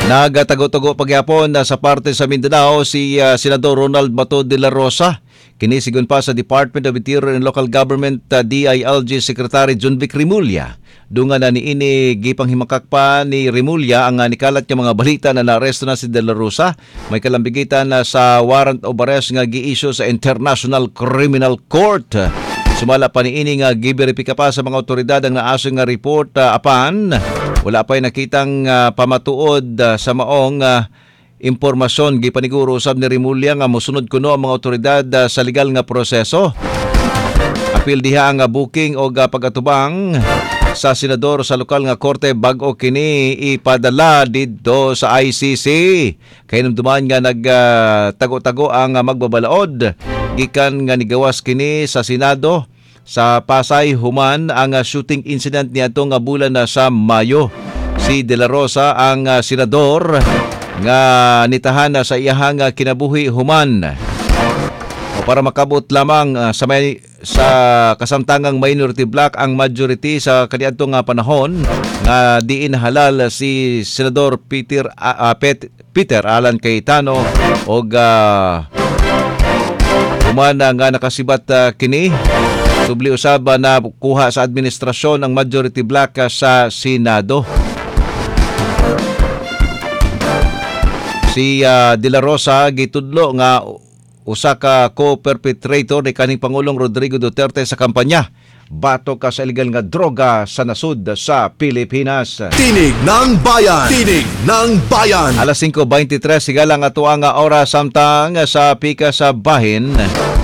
Nagatago-tago pagyapon sa parte sa Mindanao si Senador Ronald Bato de la Rosa. Kini sigon pa sa Department of Interior and Local Government DILG Secretary John Vic Rimulya. Dunga na niini gipanghimakak pa ni Rimulya ang nikalat nga mga balita na naaresto na si de la Rosa. May kalambigitan na sa warrant of arrest nga gi-issue sa International Criminal Court. Sumala pa niini nga giberipika pa sa mga otoridad ang naasong nga report apan wala pa'y nakitang pamatuod sa maong impormasyon. Gipaniguro usab ni Rimulya nga mosunod kuno ang mga otoridad sa legal nga proseso. Apil diha ang booking o pagatubang sa senador sa lokal nga korte bag-o kini ipadala didto sa ICC. Kay duman nga nagtago-tago ang magbabalaod gikan nga nigawas kini sa Senado sa Pasay human ang shooting incident niadto nga bulan na sa Mayo. Si De La Rosa ang senador nga nitahan sa iyahang kinabuhi human. O para makabot lamang sa kasamtangang minority block ang majority sa kaniadtong panahon nga diin halal si Senador Peter Alan Cayetano og human nga nakasibat kini subli usab na kuha sa administrasyon ang majority block sa Senado. Si De La Rosa gitudlo nga usa ka co-perpetrator ni kaning Pangulong Rodrigo Duterte sa kampanya batok sa illegal nga droga sa nasud sa Pilipinas. Tinig ng Bayan! Tinig ng Bayan! Alas 5:23 sigala nga tuwa nga oras samtang sa pika sa bahin.